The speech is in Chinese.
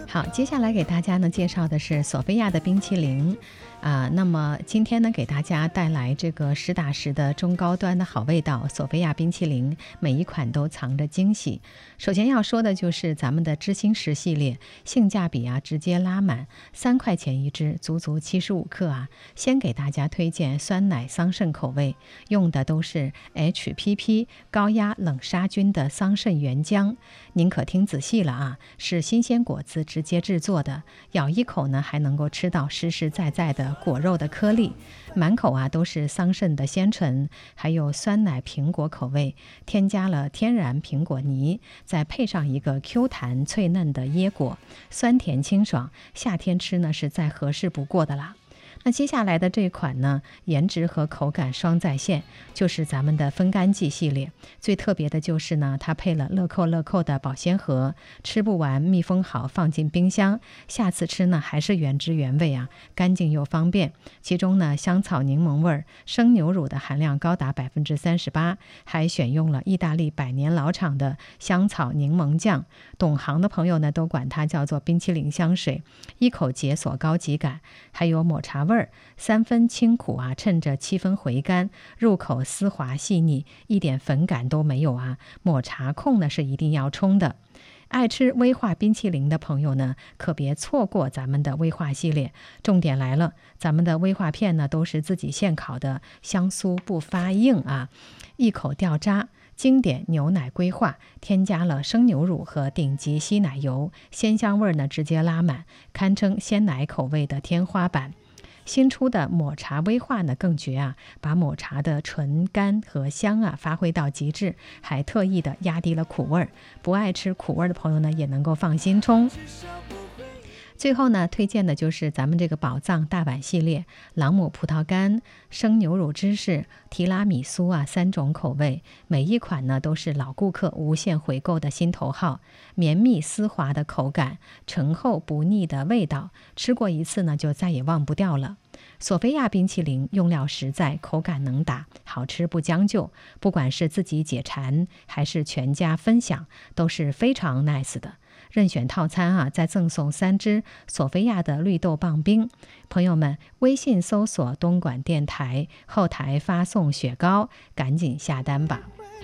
好，接下来给大家呢介绍的是索菲亚的冰淇淋那么今天呢给大家带来这个实打实的中高端的好味道索菲亚冰淇淋，每一款都藏着惊喜。首先要说的就是咱们的知心石系列，性价比直接拉满，3块钱一支，足足75克先给大家推荐酸奶桑葚口味，用的都是 HPP 高压冷杀菌的桑葚原浆。您可听仔细了是新鲜果子直接制作的，咬一口呢还能够吃到实实在在的果肉的颗粒，满口都是桑葚的鲜醇，还有酸奶苹果口味，添加了天然苹果泥，再配上一个 Q 弹脆嫩的椰果，酸甜清爽，夏天吃呢是再合适不过的啦。那接下来的这款呢，颜值和口感双在线，就是咱们的风干剂系列。最特别的就是呢，它配了乐扣的保鲜盒，吃不完密封好放进冰箱，下次吃呢还是原汁原味干净又方便。其中呢，香草柠檬味生牛乳的含量高达 38%， 还选用了意大利100年老厂的香草柠檬酱，懂行的朋友呢都管它叫做冰淇淋香水，一口解锁高级感。还有抹茶味，3分清苦趁着7分回甘，入口丝滑细腻，一点粉感都没有抹茶控呢是一定要冲的。爱吃威化冰淇淋的朋友呢，可别错过咱们的威化系列。重点来了，咱们的威化片呢都是自己现烤的，香酥不发硬一口掉渣。经典牛奶规划，添加了生牛乳和顶级稀奶油，鲜香味呢直接拉满，堪称鲜奶口味的天花板。新出的抹茶威化呢更绝把抹茶的纯甘和香发挥到极致，还特意的压低了苦味，不爱吃苦味的朋友呢也能够放心冲。最后呢，推荐的就是咱们这个宝藏大碗系列，朗姆葡萄干、生牛乳芝士、提拉米苏3种口味，每一款呢都是老顾客无限回购的心头好。绵密丝滑的口感，醇厚不腻的味道，吃过一次呢就再也忘不掉了。索菲亚冰淇淋用料实在，口感能打，好吃不将就，不管是自己解馋还是全家分享，都是非常 nice 的。任选套餐再赠送3支索菲亚的绿豆棒冰。朋友们，微信搜索东莞电台，后台发送雪糕，赶紧下单吧。